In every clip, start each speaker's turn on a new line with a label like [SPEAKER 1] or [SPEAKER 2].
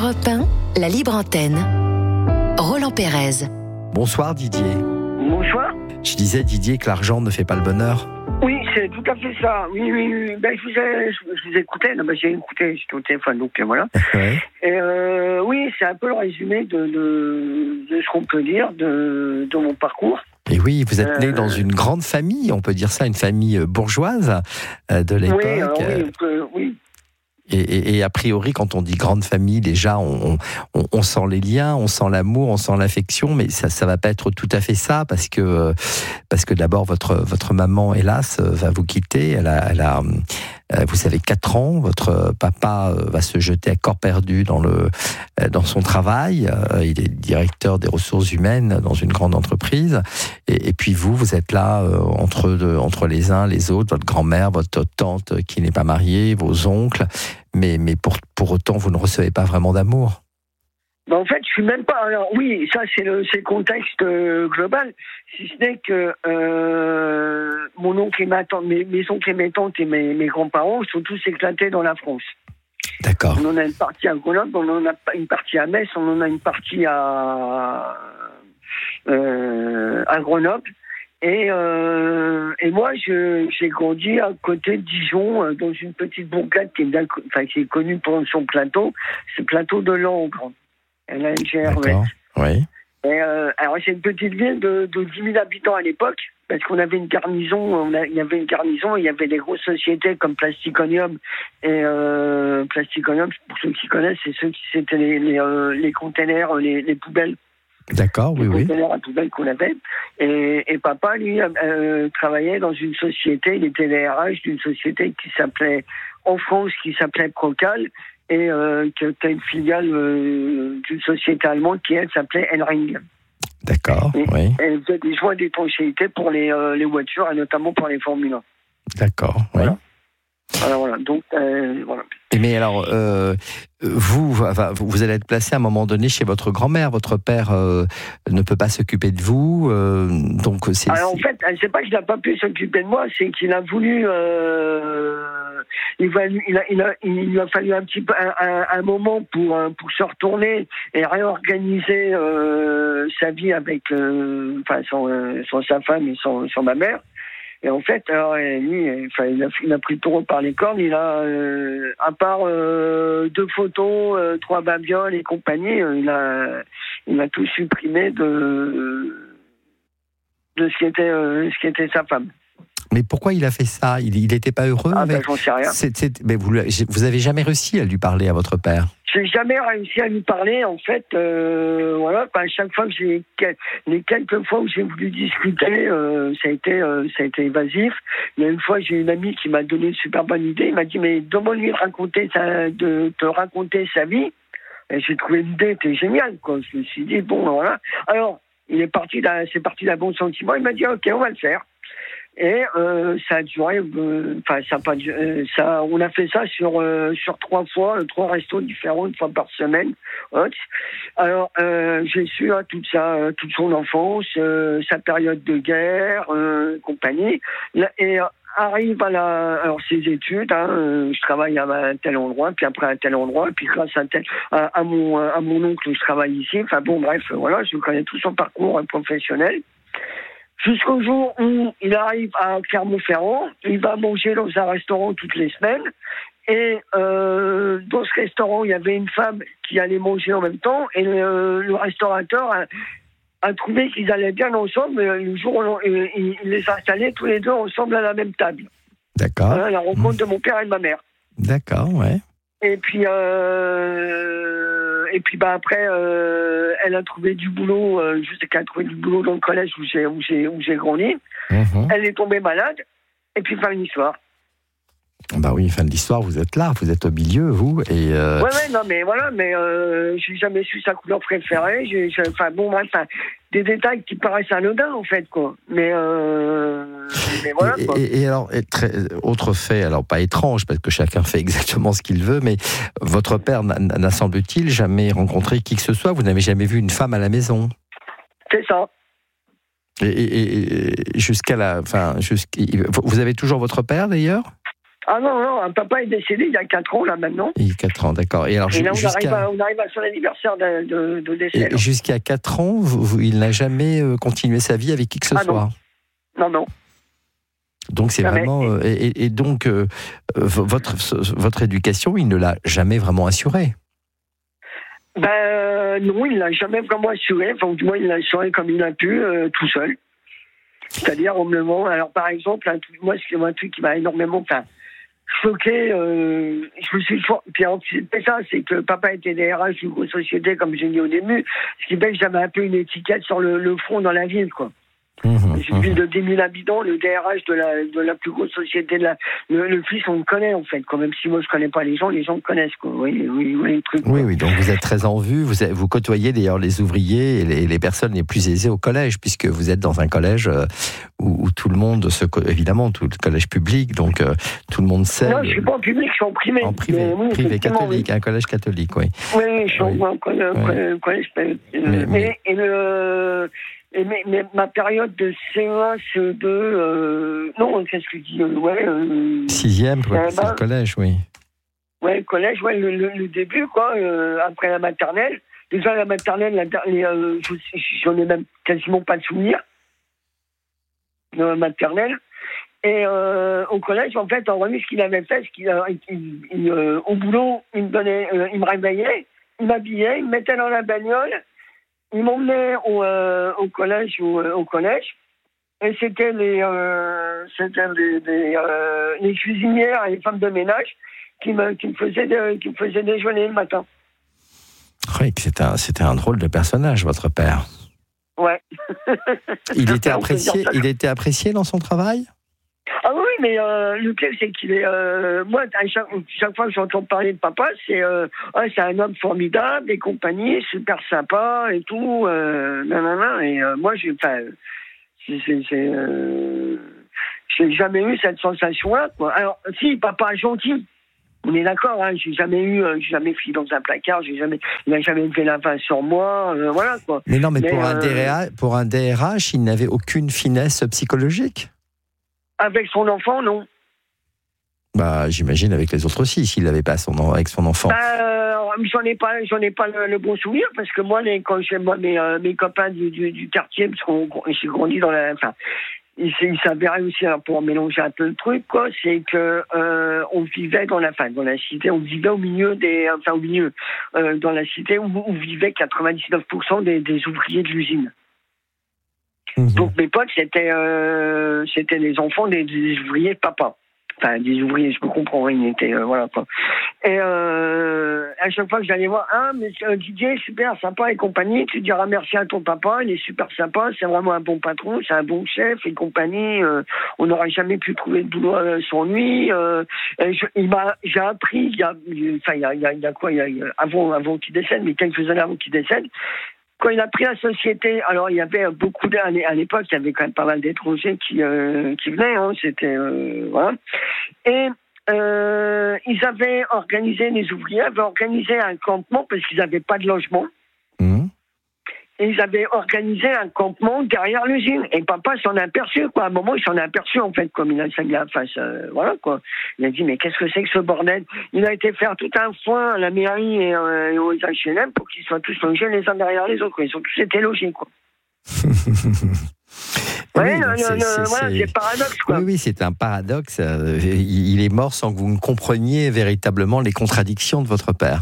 [SPEAKER 1] Europe 1, la libre antenne. Roland Pérez.
[SPEAKER 2] Bonsoir Didier.
[SPEAKER 3] Bonsoir.
[SPEAKER 2] Je disais Didier que l'argent ne fait pas le bonheur.
[SPEAKER 3] Oui, c'est tout à fait ça. Oui. Ben, je vous écoutais. Non, ben, j'ai écouté, j'étais au téléphone, donc voilà.
[SPEAKER 2] Ouais.
[SPEAKER 3] Et oui, c'est un peu le résumé de ce qu'on peut dire de mon parcours.
[SPEAKER 2] Et oui, vous êtes né dans une grande famille, on peut dire ça, une famille bourgeoise de l'époque.
[SPEAKER 3] Oui, alors oui.
[SPEAKER 2] Et a priori, quand on dit grande famille, déjà, on sent les liens, on sent l'amour, on sent l'affection, mais ça va pas être tout à fait ça, parce que d'abord, votre maman, hélas, va vous quitter. Vous avez 4 ans, votre papa va se jeter à corps perdu dans son travail. Il est directeur des ressources humaines dans une grande entreprise. Et puis vous êtes là entre les uns, les autres, votre grand-mère, votre tante qui n'est pas mariée, vos oncles. Mais pour autant, vous ne recevez pas vraiment d'amour.
[SPEAKER 3] Ben, en fait, je suis même pas. Alors oui, ça c'est le contexte global. Si ce n'est que mon oncle et ma tante, mes oncles et mes tantes et mes grands-parents sont tous éclatés dans la France.
[SPEAKER 2] D'accord.
[SPEAKER 3] On en a une partie à Grenoble, on en a une partie à Metz, on en a une partie à Grenoble. Et moi, j'ai grandi à côté de Dijon, dans une petite bourgade qui est connue pour son plateau, c'est le plateau de Langres. LNGR.
[SPEAKER 2] D'accord. Oui.
[SPEAKER 3] Et alors c'est une petite ville de 10 000 habitants à l'époque, parce qu'on avait une garnison, il y avait des grosses sociétés comme Plasticonium. Et Plasticonium, pour ceux qui connaissent, c'était les containers, les poubelles.
[SPEAKER 2] D'accord, oui.
[SPEAKER 3] Les containers à poubelles qu'on avait. Et papa, lui, travaillait dans une société, il était le RH d'une société en France qui s'appelait Procal, et qui était une filiale d'une société allemande qui, elle, s'appelait Henring.
[SPEAKER 2] D'accord, oui.
[SPEAKER 3] Et elle faisait des joints d'étanchéité pour les voitures, et notamment pour les Formule 1.
[SPEAKER 2] D'accord, oui.
[SPEAKER 3] Voilà. Alors voilà, donc voilà.
[SPEAKER 2] Mais alors, vous allez être placé à un moment donné chez votre grand-mère. Votre père ne peut pas s'occuper de vous, donc c'est.
[SPEAKER 3] Alors en fait, c'est pas qu'il n'a pas pu s'occuper de moi, c'est qu'il a voulu. Il lui a fallu un petit peu un moment pour se retourner et réorganiser sa vie avec, sans sa femme et sans ma mère. Et en fait, alors, lui, il a pris le taureau par les cornes. Il a, à part 2 photos, 3 babioles et compagnie, il a tout supprimé de ce qui était sa femme.
[SPEAKER 2] Mais pourquoi il a fait ça ? Il n'était pas heureux avec.
[SPEAKER 3] J'en sais rien.
[SPEAKER 2] Mais vous avez jamais réussi à lui parler à votre père ?
[SPEAKER 3] J'ai jamais réussi à lui parler, en fait. Voilà, à chaque fois que les quelques fois où j'ai voulu discuter, ça a été évasif. Il y a une fois, j'ai une amie qui m'a donné une super bonne idée. Il m'a dit, mais demande-lui de te raconter sa vie. Et j'ai trouvé l'idée était géniale, quoi. Je me suis dit, bon, voilà. Alors, c'est parti d'un bon sentiment. Il m'a dit, ok, on va le faire. Et ça a duré, on a fait ça sur 3 fois, 3 restos différents, une fois par semaine. Alors j'ai su toute son enfance, sa période de guerre, compagnie. Et arrive alors ses études. Je travaille à un tel endroit, puis après à un tel endroit, puis grâce à mon oncle, je travaille ici. Enfin bon, bref, voilà, je connais tout son parcours professionnel. Jusqu'au jour où il arrive à Clermont-Ferrand, il va manger dans un restaurant toutes les semaines. Et dans ce restaurant, il y avait une femme qui allait manger en même temps. Et le restaurateur a trouvé qu'ils allaient bien ensemble. Le jour où il les a installés tous les deux ensemble à la même table.
[SPEAKER 2] D'accord.
[SPEAKER 3] Voilà, la rencontre de mon père et de ma mère.
[SPEAKER 2] D'accord, ouais.
[SPEAKER 3] Et puis après, elle a trouvé du boulot, juste qu'elle a trouvé du boulot dans le collège où j'ai grandi. Mmh. Elle est tombée malade, et puis fin de l'histoire.
[SPEAKER 2] Bah oui, fin de l'histoire, vous êtes là, vous êtes au milieu, vous, et...
[SPEAKER 3] Ouais, non, mais voilà, j'ai jamais su sa couleur préférée, des détails qui paraissent anodins, en fait, quoi. Mais voilà, quoi.
[SPEAKER 2] Et alors, autre fait, alors pas étrange, parce que chacun fait exactement ce qu'il veut, mais votre père n'a semble-t-il jamais rencontré qui que ce soit, vous n'avez jamais vu une femme à la maison ?
[SPEAKER 3] C'est ça.
[SPEAKER 2] Et jusqu'à vous avez toujours votre père, d'ailleurs ?
[SPEAKER 3] Ah non, papa est décédé il y a 4 ans, là, maintenant.
[SPEAKER 2] Il y a 4 ans, d'accord. Et alors,
[SPEAKER 3] Et là, on arrive à son anniversaire de décès.
[SPEAKER 2] Et jusqu'à 4 ans, il n'a jamais continué sa vie avec qui que ce soit.
[SPEAKER 3] Non.
[SPEAKER 2] Donc c'est vraiment... Et donc, votre éducation, il ne l'a jamais vraiment assurée.
[SPEAKER 3] Non, il ne l'a jamais vraiment assuré. Enfin, du moins, il l'a assuré comme il a pu, tout seul. C'est-à-dire, au moment... Alors, par exemple, moi, c'est un truc qui m'a énormément... choqué, je me suis puis c'est ça, c'est que papa était DRH d'une grosse société, comme j'ai dit au début, ce qui fait que j'avais un peu une étiquette sur le front dans la ville, quoi. J'ai une ville de 10 000 habitants, le DRH de la plus grosse société, le fils, on le connaît en fait, quand même si moi je connais pas les gens me connaissent, quoi. Oui, le truc.
[SPEAKER 2] Oui, donc vous êtes très en vue, vous côtoyez d'ailleurs les ouvriers et les personnes les plus aisées au collège, puisque vous êtes dans un collège où tout le monde évidemment, tout le collège public, donc tout le monde sait.
[SPEAKER 3] Non, je suis pas en public, je suis en privé.
[SPEAKER 2] En privé, privé catholique, un collège catholique, oui.
[SPEAKER 3] Oui, je suis en collège. Mais ma période de CE1, CE2, non, qu'est-ce que je dis,
[SPEAKER 2] 6e, c'est le collège, oui.
[SPEAKER 3] Ouais, le collège, le début, quoi, après la maternelle. Déjà, la maternelle, j'en ai même quasiment pas de souvenir de la maternelle. Et au collège, en fait, en remis, ce qu'il avait fait, au boulot, il me réveillait, il m'habillait, il me mettait dans la bagnole. Ils m'emmenaient au collège, et c'était les cuisinières et les femmes de ménage qui me faisaient déjeuner le matin.
[SPEAKER 2] Oui, c'était un drôle de personnage, votre père.
[SPEAKER 3] Ouais.
[SPEAKER 2] Il était apprécié dans son travail ?
[SPEAKER 3] Ah oui, mais le pire, c'est qu'il est... moi, chaque fois que j'entends parler de papa, c'est un homme formidable et compagnie, super sympa et tout. Et moi, j'ai jamais eu cette sensation-là, quoi. Alors, si, papa est gentil. On est d'accord, hein, j'ai jamais fui dans un placard, il n'a jamais fait la fin sur moi, voilà, quoi.
[SPEAKER 2] Mais non, mais pour un DRH, il n'avait aucune finesse psychologique.
[SPEAKER 3] Avec son enfant, non.
[SPEAKER 2] Bah, j'imagine avec les autres aussi, s'il l'avait pas avec son enfant.
[SPEAKER 3] J'en ai pas le bon souvenir, parce que moi, mes copains du quartier, parce qu'on j'ai grandi dans il s'avérait aussi, pour mélanger un peu le truc, quoi, c'est que on vivait dans la cité, on vivait au milieu dans la cité où vivaient 99% des ouvriers de l'usine. Donc mes potes, c'était les enfants des ouvriers de papa. Enfin, des ouvriers, je me comprends, ils étaient, voilà, quoi. Et à chaque fois que j'allais voir, mais Didier, super sympa et compagnie, tu diras merci à ton papa, il est super sympa, c'est vraiment un bon patron, c'est un bon chef et compagnie, on n'aurait jamais pu trouver de boulot sans lui. J'ai appris, avant qu'il décède, mais quelques années avant qu'il décède, quand il a pris la société, alors il y avait à l'époque, il y avait quand même pas mal d'étrangers qui venaient, hein, c'était voilà. Et les ouvriers avaient organisé un campement parce qu'ils n'avaient pas de logement. Et ils avaient organisé un campement derrière l'usine. Et papa s'en a aperçu, quoi. À un moment, il s'en a aperçu, en fait, comme il a mis la face, voilà, quoi. Il a dit, mais qu'est-ce que c'est que ce bordel? Il a été faire tout un foin à la mairie et aux HLM pour qu'ils soient tous logés les uns derrière les autres, quoi. Ils ont tous été logés, quoi. Ouais, c'est paradoxe, quoi.
[SPEAKER 2] Oui, c'est un paradoxe. Il est mort sans que vous ne compreniez véritablement les contradictions de votre père.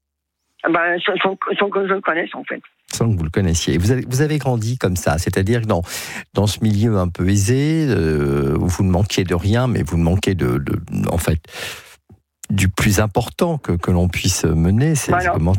[SPEAKER 3] Sans que je le connaisse, en fait.
[SPEAKER 2] Sans que vous le connaissiez. Vous avez grandi comme ça, c'est-à-dire que dans ce milieu un peu aisé, où vous ne manquiez de rien, mais vous ne manquez en fait, du plus important que l'on puisse mener, c'est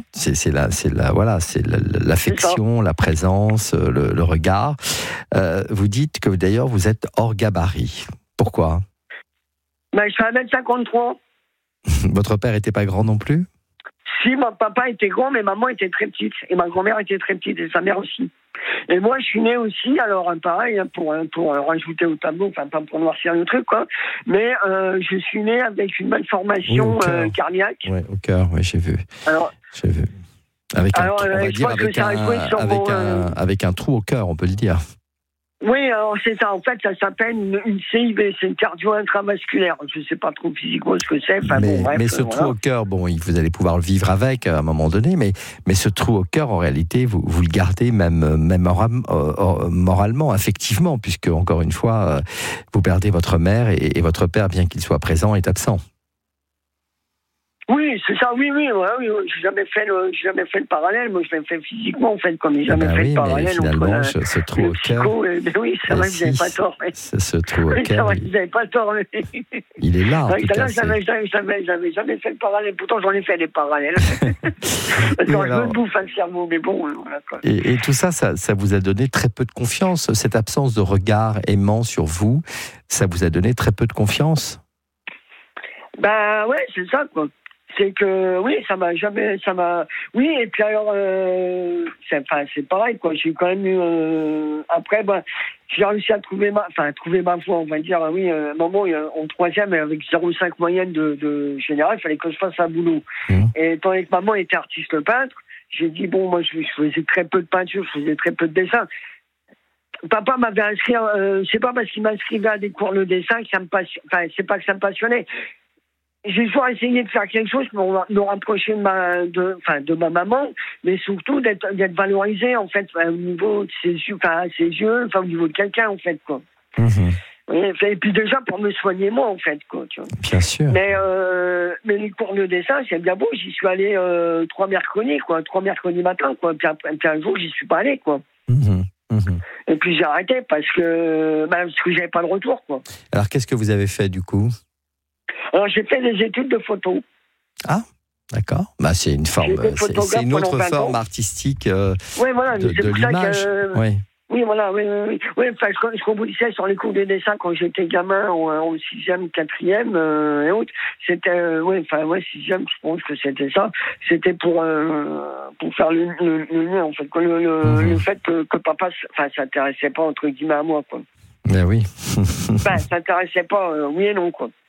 [SPEAKER 2] l'affection, la présence, le regard. Vous dites que d'ailleurs vous êtes hors gabarit. Pourquoi ?
[SPEAKER 3] Je suis à 1m53.
[SPEAKER 2] Votre père n'était pas grand non plus ?
[SPEAKER 3] Si, mon papa était grand, mais maman était très petite. Et ma grand-mère était très petite, et sa mère aussi. Et moi, je suis né aussi, alors pareil, pour rajouter au tableau, enfin pas pour noircir le truc, quoi. Mais je suis né avec une malformation cardiaque.
[SPEAKER 2] Oui, au cœur, oui, j'ai vu. J'ai vu. Avec un trou au cœur, on peut le dire.
[SPEAKER 3] Oui, alors c'est ça. En fait, ça s'appelle une CIV, c'est une cardio-intravasculaire. Je ne sais pas trop physiquement ce que c'est. Enfin,
[SPEAKER 2] Mais ce trou au cœur, vous allez pouvoir le vivre avec à un moment donné, mais ce trou au cœur, en réalité, vous le gardez même moralement, affectivement, puisque, encore une fois, vous perdez votre mère et votre père, bien qu'il soit présent, est absent.
[SPEAKER 3] Oui, c'est ça, oui. J'ai jamais fait le parallèle. Moi, je l'ai fait physiquement, en fait, comme j'ai jamais fait le parallèle
[SPEAKER 2] finalement, ce trou au cœur.
[SPEAKER 3] Oui, c'est vrai que vous n'avez pas tort.
[SPEAKER 2] Ce trou au cœur.
[SPEAKER 3] C'est vrai que vous n'avez pas tort.
[SPEAKER 2] Il est là, en tout cas.
[SPEAKER 3] J'avais jamais fait le parallèle. Pourtant, j'en ai fait des parallèles. Parce que je me bouffe le cerveau, mais bon, voilà, quoi.
[SPEAKER 2] Et tout ça vous a donné très peu de confiance. Cette absence de regard aimant sur vous, ça vous a donné très peu de confiance.
[SPEAKER 3] Bah ouais, c'est ça, quoi. C'est que, oui, oui, et puis alors, c'est pareil, quoi. J'ai quand même eu, après, j'ai réussi à trouver ma voie, on va dire, oui, à un moment, en troisième, avec 0,5 moyenne de général, il fallait que je fasse un boulot. Et étant donné que maman était artiste peintre, j'ai dit, bon, moi, je faisais très peu de peinture, je faisais très peu de dessin. Papa m'avait inscrit, c'est pas parce qu'il m'inscrivait à des cours de dessin que c'est pas que ça me passionnait. J'ai toujours essayé de faire quelque chose pour me rapprocher de ma maman, mais surtout d'être valorisé, en fait, au niveau de ses yeux, au niveau de quelqu'un, en fait, quoi. Et puis déjà pour me soigner moi, en fait, quoi, tu vois.
[SPEAKER 2] Bien sûr.
[SPEAKER 3] Mais les cours de dessin, c'est bien beau, j'y suis allé 3 mercredis matin, quoi. Puis un jour, j'y suis pas allé, quoi. Et puis j'ai arrêté parce que j'avais pas de retour, quoi.
[SPEAKER 2] Alors qu'est-ce que vous avez fait, du coup ?
[SPEAKER 3] Alors, j'ai fait des études de photo.
[SPEAKER 2] Ah, d'accord. C'est une forme, c'est une autre forme artistique de l'image.
[SPEAKER 3] Oui, voilà, oui. Enfin, je rebondissais sur les cours de dessin quand j'étais gamin, en 6e, 4e, et autres. C'était, 6e, je pense que c'était ça. C'était pour faire le lien, en fait. Le fait que papa, s'intéressait pas, entre guillemets, à moi, quoi.
[SPEAKER 2] Ben oui.
[SPEAKER 3] S'intéressait pas, oui et non, quoi.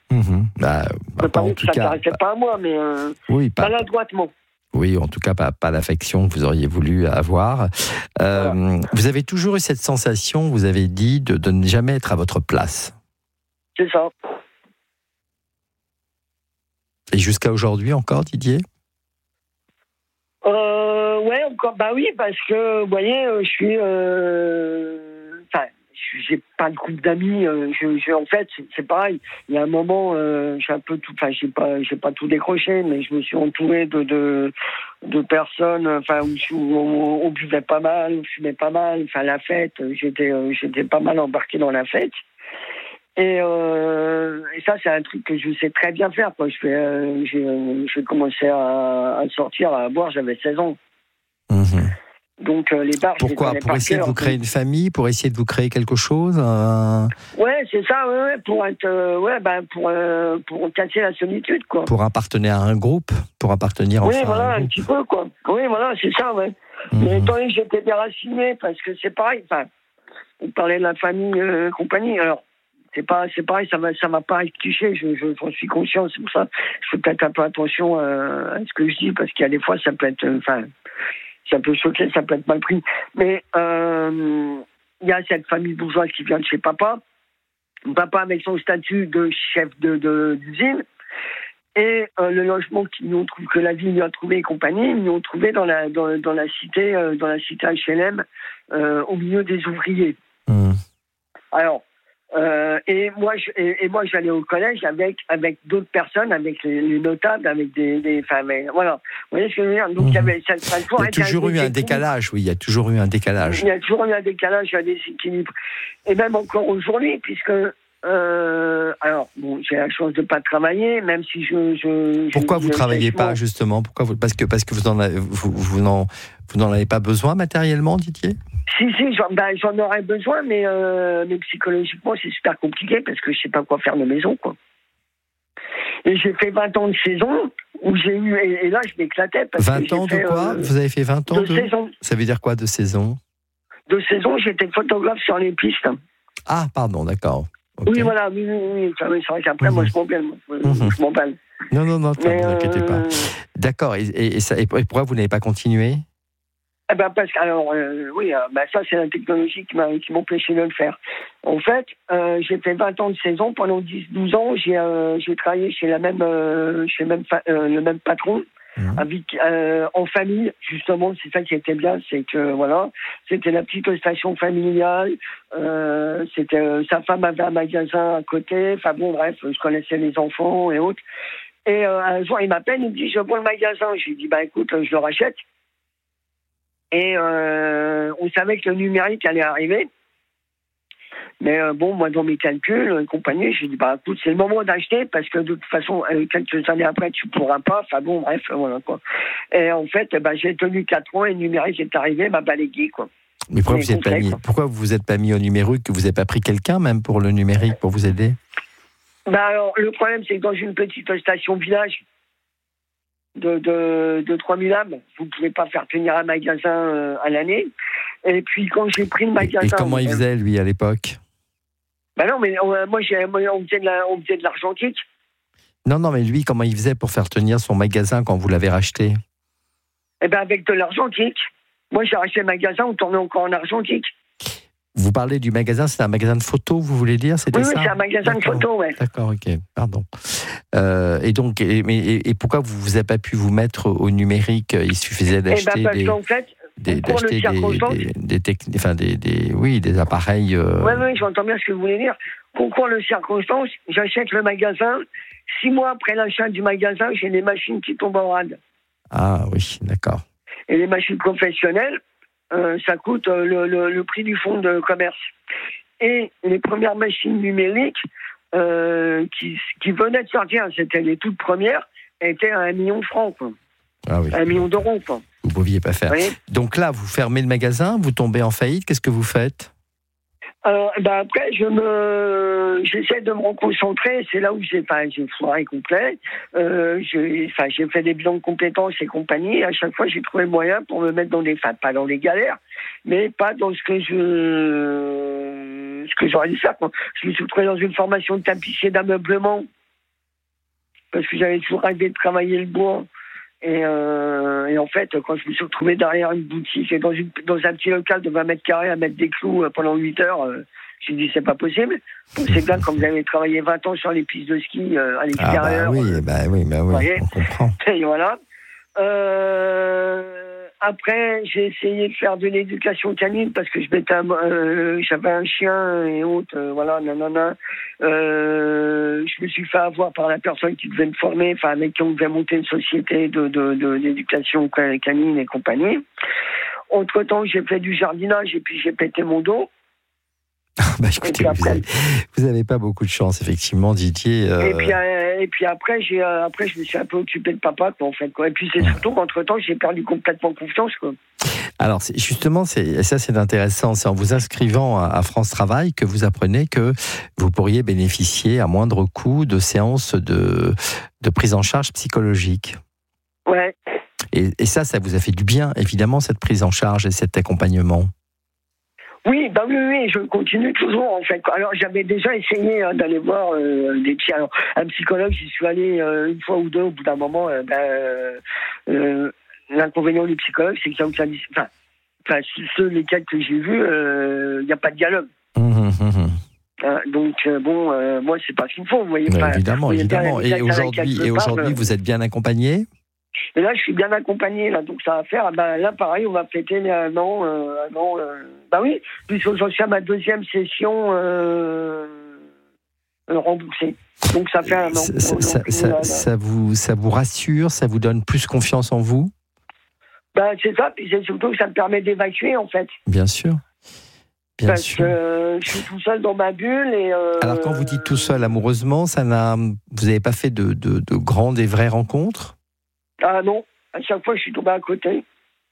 [SPEAKER 2] En tout cas,
[SPEAKER 3] s'intéressait pas à moi, mais maladroitement.
[SPEAKER 2] Oui, en tout cas, pas l'affection que vous auriez voulu avoir. Vous avez toujours eu cette sensation, vous avez dit, de ne jamais être à votre place.
[SPEAKER 3] C'est ça.
[SPEAKER 2] Et jusqu'à aujourd'hui encore, Didier ?
[SPEAKER 3] Ouais, encore. Bah oui, parce que, vous voyez, je suis. J'ai pas de groupe d'amis. En fait, c'est pareil. Il y a un moment, j'ai un peu tout. Enfin, j'ai pas tout décroché, mais je me suis entouré de personnes. Enfin, où on buvait pas mal, on fumait pas mal. Enfin, la fête, j'étais pas mal embarqué dans la fête. Et ça, c'est un truc que je sais très bien faire, quoi. J'ai commencé à sortir, à boire. J'avais 16 ans. Donc les bars.
[SPEAKER 2] Pourquoi ? Pour essayer de vous créer une famille, pour essayer de vous créer quelque chose.
[SPEAKER 3] Ouais, c'est ça. Ouais, pour être, pour casser la solitude, quoi.
[SPEAKER 2] Pour appartenir à un groupe, pour appartenir.
[SPEAKER 3] Oui, voilà, un petit peu, quoi. Oui, voilà, c'est ça, ouais. Mais étant donné que j'étais déraciné, parce que c'est pareil. Enfin, on parlait de la famille, compagnie. Alors, c'est pareil, ça m'a pas touché. J'en suis conscient. C'est pour ça. Je fais peut-être un peu attention à ce que je dis, parce qu'il y a des fois, ça peut être, ça peut choquer, ça peut être mal pris. Mais il y a cette famille bourgeoise qui vient de chez papa. Papa avec son statut de chef d'usine. Et le logement que la ville lui a trouvé et compagnie, ils l'ont trouvé dans la cité HLM, au milieu des ouvriers. Alors, et moi j'allais au collège avec d'autres personnes, avec les notables, avec des femmes. Voilà. Vous voyez ce que je veux dire ? Donc il y avait
[SPEAKER 2] toujours eu un décalage, oui, il y a toujours eu un décalage.
[SPEAKER 3] Il y a toujours eu un décalage, il y a des équilibres. Et même encore aujourd'hui, puisque alors bon, j'ai la chance de pas travailler, même si
[SPEAKER 2] Pourquoi vous travaillez pas, justement ? Parce que vous n'en avez pas besoin matériellement, Didier ?
[SPEAKER 3] Si, j'en aurais besoin, mais psychologiquement, c'est super compliqué parce que je sais pas quoi faire de maison, quoi. Et j'ai fait 20 ans de saison où j'ai eu, et là, je m'éclatais.
[SPEAKER 2] 20 ans de quoi ? Vous avez fait 20 ans
[SPEAKER 3] de saison.
[SPEAKER 2] Ça veut dire quoi, de saison ?
[SPEAKER 3] De saison, j'étais photographe sur les pistes.
[SPEAKER 2] Ah, pardon, d'accord. Okay.
[SPEAKER 3] Oui, voilà, oui. C'est vrai qu'après, moi, je m'emballe. Je m'emballe.
[SPEAKER 2] Non, ne vous inquiétez pas. D'accord, et pourquoi vous n'avez pas continué ?
[SPEAKER 3] Eh ben parce que alors oui, ça c'est la technologie qui m'empêchait de le faire. En fait, j'ai fait 20 ans de saison pendant 10-12 ans. J'ai travaillé chez le même patron. Avec, en famille, justement, c'est ça qui était bien, c'est que voilà, c'était la petite station familiale. Sa femme avait un magasin à côté. Enfin bon, bref, je connaissais les enfants et autres. Et un jour, il m'appelle, il me dit, je vends le magasin. Je lui dis, bah écoute, je le rachète. Et on savait que le numérique allait arriver. Mais moi, dans mes calculs, compagnie, je dis, bah, écoute, c'est le moment d'acheter parce que de toute façon, quelques années après, tu pourras pas. Enfin bon, bref, voilà, quoi. Et en fait, j'ai tenu 4 ans et le numérique est arrivé, m'a balayé, quoi.
[SPEAKER 2] Mais pourquoi vous vous êtes pas mis au numérique, que vous n'avez pas pris quelqu'un, même, pour le numérique, pour vous aider?
[SPEAKER 3] Alors, le problème, c'est que dans une petite station village de 3000 âmes, vous ne pouvez pas faire tenir un magasin à l'année. Et puis, quand j'ai pris le magasin...
[SPEAKER 2] Et comment il faisait, lui, à l'époque?
[SPEAKER 3] Non, mais moi, on faisait de l'argentique.
[SPEAKER 2] Non, mais lui, comment il faisait pour faire tenir son magasin quand vous l'avez racheté?
[SPEAKER 3] Eh bien, avec de l'argentique. Moi, j'ai racheté le magasin, on tournait encore en argentique.
[SPEAKER 2] Vous parlez du magasin, c'est un magasin de photos, vous voulez dire? C'était ça?
[SPEAKER 3] Oui, c'est un magasin de photos, ouais.
[SPEAKER 2] D'accord, ok, pardon. Et donc, et pourquoi vous n'avez pas pu vous mettre au numérique? Il suffisait d'acheter
[SPEAKER 3] parce qu'en fait,
[SPEAKER 2] des appareils.
[SPEAKER 3] Oui, j'entends bien ce que vous voulez dire. Concours de circonstances, j'achète le magasin. 6 mois après l'achat du magasin, j'ai des machines qui tombent en rade.
[SPEAKER 2] Ah oui, d'accord.
[SPEAKER 3] Et les machines professionnelles, ça coûte le prix du fonds de commerce. Et les premières machines numériques qui venaient de sortir, c'était les toutes premières, étaient à 1 million de francs, quoi.
[SPEAKER 2] Ah oui.
[SPEAKER 3] 1 million d'euros, quoi.
[SPEAKER 2] Vous ne pouviez pas faire. Oui. Donc là, vous fermez le magasin, vous tombez en faillite, qu'est-ce que vous faites?
[SPEAKER 3] Après, j'essaie de me reconcentrer. C'est là où j'ai foiré complet. J'ai fait des bilans de compétences et compagnie. À chaque fois, j'ai trouvé le moyen pour me mettre pas dans les galères, mais pas dans ce que j'aurais dû faire, quoi. Je me suis retrouvé dans une formation de tapissier d'ameublement parce que j'avais toujours rêvé de travailler le bois. Et en fait, quand je me suis retrouvé derrière une boutique et dans un petit local de 20 mètres carrés à mettre des clous pendant 8 heures, j'ai dit c'est pas possible. C'est bien quand vous avez travaillé 20 ans sur les pistes de ski à l'extérieur.
[SPEAKER 2] Oui, on comprend.
[SPEAKER 3] Et voilà. Après, j'ai essayé de faire de l'éducation canine parce que j'avais un chien et autres, je me suis fait avoir par la personne qui devait me former, avec qui on devait monter une société d'éducation canine et compagnie. Entre-temps, j'ai fait du jardinage et puis j'ai pété mon dos.
[SPEAKER 2] Écoutez, vous n'avez pas beaucoup de chance, effectivement, Didier.
[SPEAKER 3] Et puis après, je me suis un peu occupé de papa, quoi, en fait, quoi. Et puis c'est surtout qu'entre-temps, j'ai perdu complètement confiance, quoi.
[SPEAKER 2] Alors, justement, c'est intéressant. C'est en vous inscrivant à France Travail que vous apprenez que vous pourriez bénéficier à moindre coût de séances de prise en charge psychologique.
[SPEAKER 3] Ouais.
[SPEAKER 2] Et ça vous a fait du bien, évidemment, cette prise en charge et cet accompagnement.
[SPEAKER 3] Oui, je continue toujours, en fait. Alors, j'avais déjà essayé d'aller voir un psychologue. J'y suis allé une fois ou deux. Au bout d'un moment, l'inconvénient du psychologue, c'est que lesquels que j'ai vus, il n'y a pas de dialogue. Donc, moi, c'est pas ce qu'il me faut, vous voyez.
[SPEAKER 2] Évidemment. Et aujourd'hui, vous êtes bien accompagné?
[SPEAKER 3] Et là, je suis bien accompagné, là, donc ça va faire. Là, pareil, on va fêter les 1 an. Oui, puisque j'en suis à ma 2e session remboursée. Donc ça fait 1 an.
[SPEAKER 2] Ça vous rassure, ça vous donne plus confiance en vous?
[SPEAKER 3] C'est ça, puis c'est surtout que ça me permet d'évacuer, en fait.
[SPEAKER 2] Bien sûr.
[SPEAKER 3] Parce que je suis tout seul dans ma bulle.
[SPEAKER 2] Alors, quand vous dites tout seul amoureusement, vous n'avez pas fait de grandes et vraies rencontres?
[SPEAKER 3] Ah non, à chaque fois je suis tombé à côté.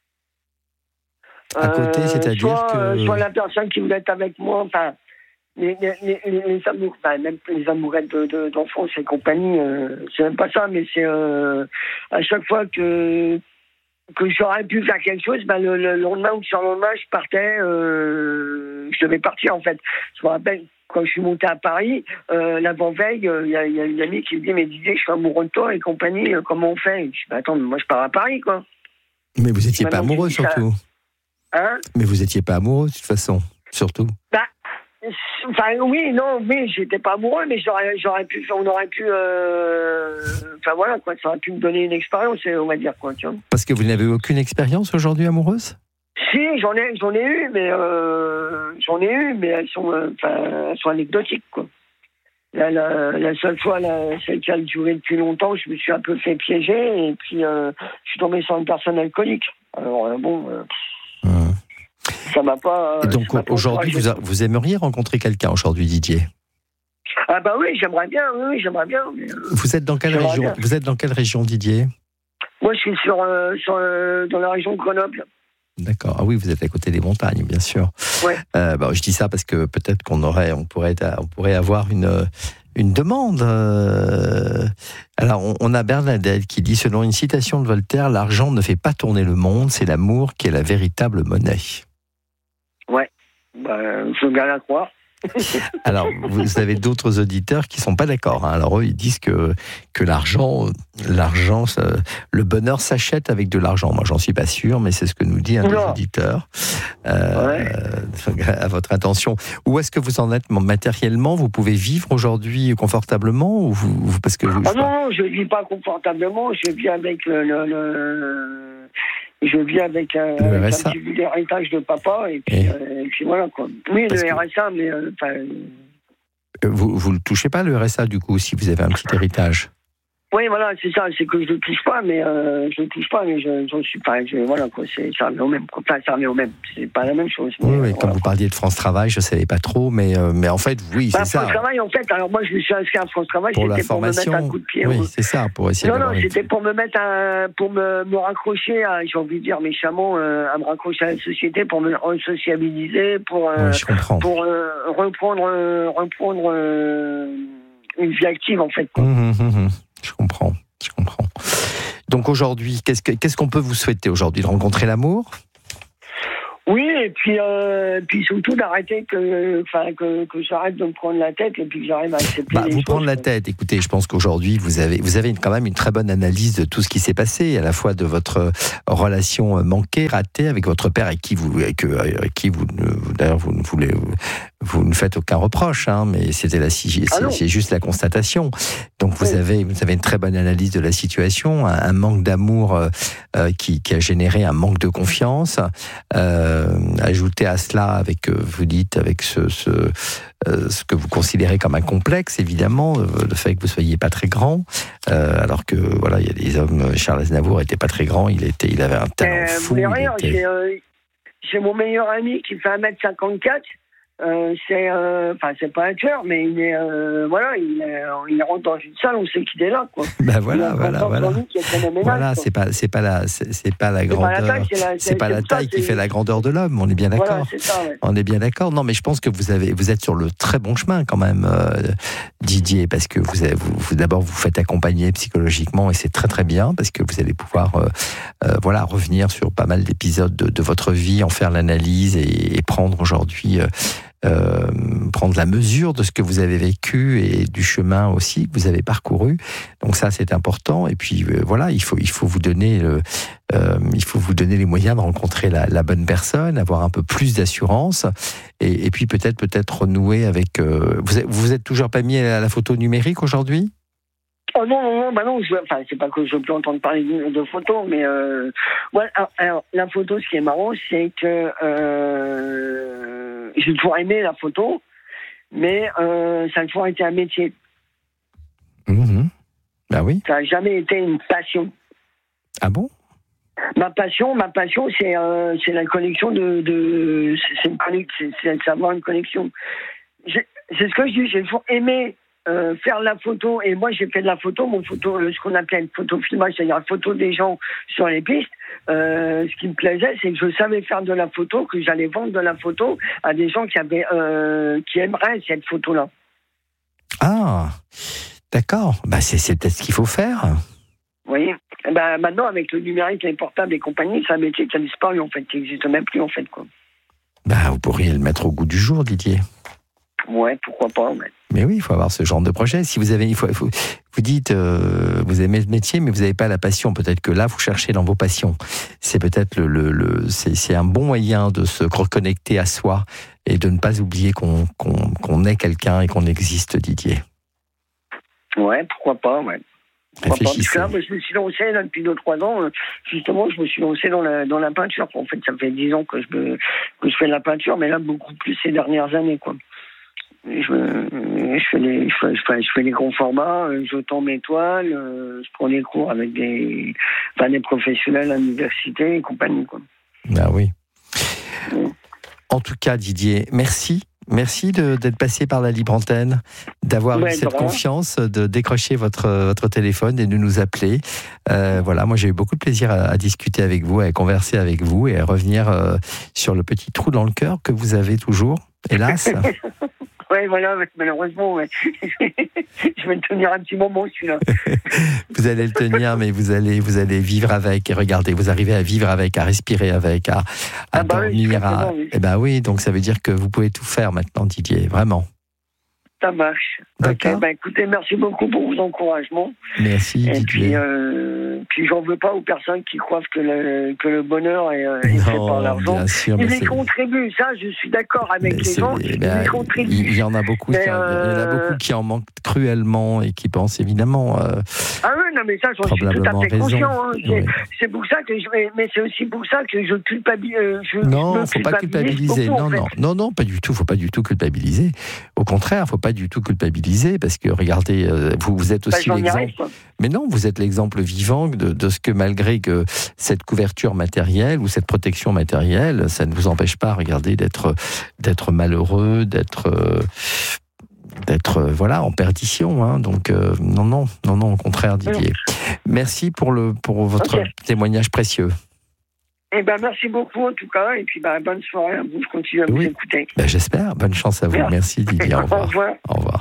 [SPEAKER 2] C'est-à-dire
[SPEAKER 3] soit la personne qui voulait être avec moi, les amours, même les amourettes d'enfance et compagnie, c'est même pas ça, mais c'est à chaque fois que j'aurais pu faire quelque chose, le lendemain ou le surlendemain, je partais, je devais partir, en fait. Je me rappelle, quand je suis monté à Paris, l'avant-veille, il y a une amie qui me dit, mais Didier, je suis amoureux de toi et compagnie, comment on fait? Je dis, attends, mais moi je pars à Paris, quoi.
[SPEAKER 2] Mais vous n'étiez pas amoureux, surtout.
[SPEAKER 3] Hein?
[SPEAKER 2] Mais vous n'étiez pas amoureux, de toute façon, surtout.
[SPEAKER 3] Enfin, oui, j'étais pas amoureux, mais on aurait pu, enfin voilà, quoi, ça aurait pu me donner une expérience, on va dire, quoi, tu vois.
[SPEAKER 2] Parce que vous n'avez aucune expérience aujourd'hui amoureuse?
[SPEAKER 3] Si, j'en ai eu, mais elles sont anecdotiques, quoi. La seule fois, celle qui a duré depuis longtemps, je me suis un peu fait piéger, et puis je suis tombé sur une personne alcoolique. Alors, ça m'a pas.
[SPEAKER 2] Et donc aujourd'hui, vous aimeriez rencontrer quelqu'un aujourd'hui, Didier?
[SPEAKER 3] Ah bah oui, j'aimerais bien. Mais,
[SPEAKER 2] vous êtes dans quelle région? Bien. Vous êtes dans quelle région, Didier?
[SPEAKER 3] Moi, je suis dans la région de Grenoble.
[SPEAKER 2] D'accord. Ah oui, vous êtes à côté des montagnes, bien sûr.
[SPEAKER 3] Ouais.
[SPEAKER 2] Je dis ça parce que peut-être on pourrait avoir une demande. Alors, on a Bernadette qui dit, selon une citation de Voltaire, l'argent ne fait pas tourner le monde, c'est l'amour qui est la véritable monnaie.
[SPEAKER 3] Ouais. Je veux bien la croire.
[SPEAKER 2] Alors, vous avez d'autres auditeurs qui sont pas d'accord. Hein. Alors eux, ils disent que l'argent, le bonheur s'achète avec de l'argent. Moi, j'en suis pas sûr, mais c'est ce que nous dit un des auditeurs. À votre intention. Où est-ce que vous en êtes matériellement? Vous pouvez vivre aujourd'hui confortablement ou parce que
[SPEAKER 3] non, je vis pas confortablement. Je vis avec je vis avec un petit bout d'héritage de papa et puis voilà, quoi. Oui, le RSA, mais
[SPEAKER 2] vous le touchez pas, le RSA, du coup, si vous avez un petit héritage?
[SPEAKER 3] Oui, voilà, c'est ça, c'est que je le touche pas, mais j'en suis pas, voilà, quoi, ça revient au même, quoi. Enfin, ça revient au même, c'est pas la même chose.
[SPEAKER 2] Oui, voilà, comme vous parliez de France Travail, je savais pas trop, mais en fait, oui, c'est ça.
[SPEAKER 3] France Travail, en fait, alors moi, je me suis inscrit à France Travail,
[SPEAKER 2] pour
[SPEAKER 3] c'était pour me mettre un coup de pied.
[SPEAKER 2] Oui, c'est ça, pour essayer
[SPEAKER 3] Non, c'était pour me mettre pour me raccrocher à, j'ai envie de dire méchamment, à me raccrocher à la société, pour me resociabiliser, pour reprendre une vie active, en fait, quoi.
[SPEAKER 2] Je comprends. Donc aujourd'hui, qu'est-ce qu'on peut vous souhaiter aujourd'hui? De rencontrer l'amour?
[SPEAKER 3] Oui, et puis surtout d'arrêter que j'arrête de me prendre la tête et puis que j'arrive à accepter les choses.
[SPEAKER 2] Prendre la tête. Écoutez, je pense qu'aujourd'hui vous avez quand même une très bonne analyse de tout ce qui s'est passé, à la fois de votre relation manquée, ratée avec votre père, avec qui vous d'ailleurs vous ne faites aucun reproche, hein, mais c'est juste la constatation. Donc vous avez une très bonne analyse de la situation, un manque d'amour qui a généré un manque de confiance. Ajouter à cela avec ce que vous considérez comme un complexe, évidemment, le fait que vous soyez pas très grand, alors que voilà, il y a des hommes. Charles Aznavour était pas très grand, il avait un talent fou.
[SPEAKER 3] J'ai mon meilleur ami qui fait 1m54. C'est pas un tueur, mais il rentre dans une salle, on sait qu'il est là, quoi.
[SPEAKER 2] Voilà, c'est pas la grandeur, c'est pas la taille qui fait la grandeur de l'homme. On est bien d'accord.
[SPEAKER 3] Voilà, c'est ça, ouais.
[SPEAKER 2] On est bien d'accord. Non, mais je pense que vous êtes sur le très bon chemin quand même, Didier, parce que vous d'abord vous faites accompagner psychologiquement et c'est très très bien parce que vous allez pouvoir revenir sur pas mal d'épisodes de votre vie, en faire l'analyse et prendre aujourd'hui. Prendre la mesure de ce que vous avez vécu et du chemin aussi que vous avez parcouru. Donc ça, c'est important. Et puis il faut vous donner les moyens de rencontrer la bonne personne, avoir un peu plus d'assurance, et puis peut-être renouer avec. Vous êtes toujours pas mis à la photo numérique aujourd'hui?
[SPEAKER 3] Oh non, c'est pas que je peux entendre parler de photos, mais alors, la photo, ce qui est marrant, c'est que j'ai toujours aimé la photo, mais ça a toujours été un métier.
[SPEAKER 2] Ben oui. Ça
[SPEAKER 3] n'a jamais été une passion.
[SPEAKER 2] Ah bon?
[SPEAKER 3] Ma passion, c'est la connexion c'est avoir une connexion. C'est ce que je dis, j'ai toujours aimé faire la photo, et moi j'ai fait de la photo, ce qu'on appelait une photo filmage, c'est-à-dire la photo des gens sur les pistes. Ce qui me plaisait, c'est que je savais faire de la photo, que j'allais vendre de la photo à des gens qui aimeraient cette photo-là.
[SPEAKER 2] Ah, d'accord. C'est peut-être ce qu'il faut faire.
[SPEAKER 3] Oui. Maintenant, avec le numérique, les portables et compagnie, c'est un métier qui a disparu, en fait, qui n'existe même plus, en fait, quoi.
[SPEAKER 2] Vous pourriez le mettre au goût du jour, Didier.
[SPEAKER 3] Ouais, pourquoi pas. Ouais.
[SPEAKER 2] Mais oui, il faut avoir ce genre de projet. Si vous avez, vous dites, vous aimez le métier, mais vous n'avez pas la passion. Peut-être que là, vous cherchez dans vos passions. C'est peut-être c'est un bon moyen de se reconnecter à soi et de ne pas oublier qu'on est quelqu'un et qu'on existe, Didier.
[SPEAKER 3] Ouais, pourquoi pas, ouais. Parce que là, moi, je me suis lancé là, depuis 2-3 ans. Justement, je me suis lancé dans la peinture. En fait, ça fait 10 ans que je fais de la peinture, mais là, beaucoup plus ces dernières années, quoi. Je fais les grands formats, je tends mes toiles, je prends des cours avec des professionnels à l'université et compagnie, quoi.
[SPEAKER 2] Ben oui. En tout cas, Didier, merci. Merci d'être passé par la Libre Antenne, d'avoir eu cette confiance, de décrocher votre téléphone et de nous appeler. Voilà, moi j'ai eu beaucoup de plaisir à discuter avec vous, à converser avec vous et à revenir sur le petit trou dans le cœur que vous avez toujours, hélas.
[SPEAKER 3] Oui, voilà, malheureusement, ouais. Je vais le tenir un petit moment, celui-là.
[SPEAKER 2] Vous allez le tenir, mais vous allez vivre avec. Et regardez, vous arrivez à vivre avec, à respirer avec, à dormir.
[SPEAKER 3] Oui.
[SPEAKER 2] Eh ben oui, donc ça veut dire que vous pouvez tout faire maintenant, Didier, vraiment.
[SPEAKER 3] Ça marche.
[SPEAKER 2] D'accord.
[SPEAKER 3] Ok, écoutez, merci beaucoup pour vos encouragements.
[SPEAKER 2] Merci, Didier.
[SPEAKER 3] Puis j'en veux pas aux personnes qui croient que le bonheur est fait par l'argent.
[SPEAKER 2] Bien sûr,
[SPEAKER 3] ils y contribuent, ça, je suis d'accord avec les gens. Ils y contribuent.
[SPEAKER 2] Il y en a beaucoup, il y en a beaucoup qui en manquent cruellement et qui pensent évidemment.
[SPEAKER 3] Ah oui, non, mais ça, j'en suis tout à fait conscient. Hein. Ouais. C'est pour ça que mais c'est aussi pour ça que je culpabilise.
[SPEAKER 2] Non, faut pas culpabiliser. Beaucoup, non, pas du tout. Faut pas du tout culpabiliser. Au contraire, faut pas du tout culpabiliser parce que regardez, vous êtes aussi l'exemple. Mais non, vous êtes l'exemple vivant de ce que malgré que cette couverture matérielle ou cette protection matérielle, ça ne vous empêche pas, regardez, d'être malheureux, d'être voilà en perdition. Hein. Donc non, au contraire, Didier. Merci pour votre témoignage précieux.
[SPEAKER 3] Eh ben, merci beaucoup en tout cas, et puis bonne soirée à vous, je continue à vous écouter.
[SPEAKER 2] J'espère, bonne chance à vous. Merci Didier, au revoir. Au revoir.